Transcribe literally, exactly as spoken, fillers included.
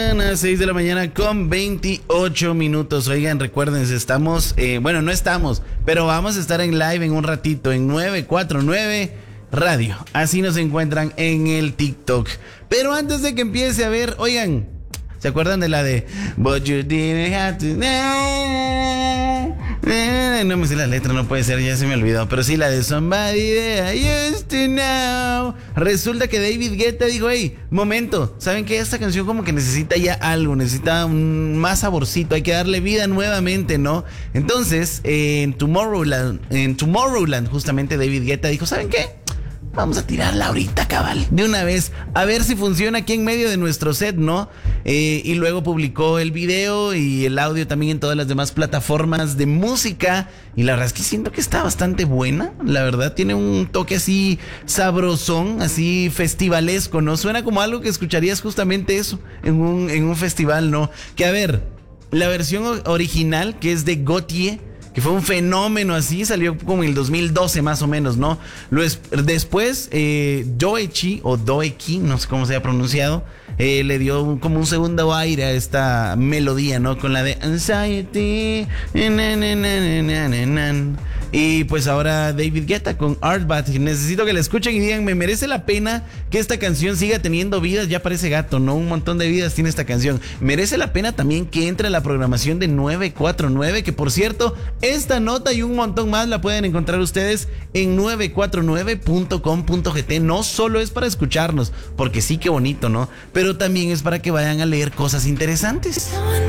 seis de la mañana con veintiocho minutos. Oigan, recuerden, estamos, eh, bueno, no estamos, pero vamos a estar en live en un ratito en nueve cuatro nueve Radio. Así nos encuentran en el TikTok. Pero antes de que empiece a ver, oigan, ¿se acuerdan de la de But you didn't have to... No me sé la letra, no puede ser, ya se me olvidó. Pero sí, la de Somebody That I Used to Know. Resulta que David Guetta dijo, hey, momento, ¿saben qué? Esta canción como que necesita ya algo, necesita un más saborcito, hay que darle vida nuevamente, ¿no? Entonces, eh, en Tomorrowland, en Tomorrowland, justamente David Guetta dijo, ¿saben qué? Vamos a tirarla ahorita, cabal, de una vez, a ver si funciona aquí en medio de nuestro set, ¿no? Eh, y luego publicó el video y el audio también en todas las demás plataformas de música. Y la verdad es que siento que está bastante buena. La verdad tiene un toque así sabrosón, así festivalesco, ¿no? Suena como algo que escucharías justamente eso en un, en un festival, ¿no? Que a ver, la versión original, que es de Gotye, que fue un fenómeno así, salió como en el dos mil doce más o menos, ¿no? Lo es, después, eh, Doechi, o Doeki, no sé cómo se ha pronunciado, eh, le dio un, como un segundo aire a esta melodía, ¿no? Con la de Anxiety. Y pues ahora David Guetta con Artbat. Necesito que la escuchen y digan, me merece la pena que esta canción siga teniendo vidas. Ya parece gato, ¿no? Un montón de vidas tiene esta canción. Merece la pena también que entre a la programación de nueve cuatro nueve, que por cierto, esta nota y un montón más la pueden encontrar ustedes en nueve cuatro nueve punto com punto g t. No solo es para escucharnos, porque sí, qué bonito, ¿no? Pero también es para que vayan a leer cosas interesantes.